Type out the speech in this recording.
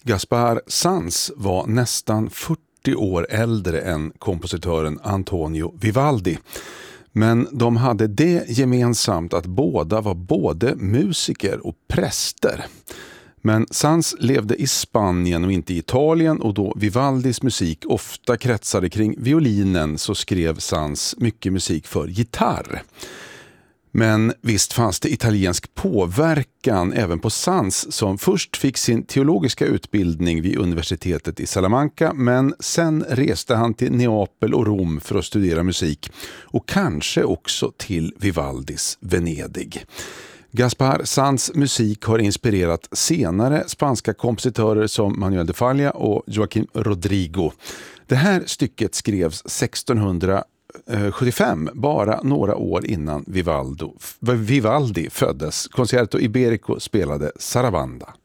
Gaspar Sanz var nästan 40 år äldre än kompositören Antonio Vivaldi. Men de hade det gemensamt att båda var både musiker och präster. Men Sanz levde i Spanien och inte i Italien, och då Vivaldis musik ofta kretsade kring violinen så skrev Sanz mycket musik för gitarr. Men visst fanns det italiensk påverkan även på Sanz, som först fick sin teologiska utbildning vid universitetet i Salamanca, men sen reste han till Neapel och Rom för att studera musik, och kanske också till Vivaldis Venedig. Gaspar Sanz musik har inspirerat senare spanska kompositörer som Manuel de Falla och Joaquim Rodrigo. Det här stycket skrevs 1675, bara några år innan Vivaldi föddes. Concerto Iberico spelade Sarabanda.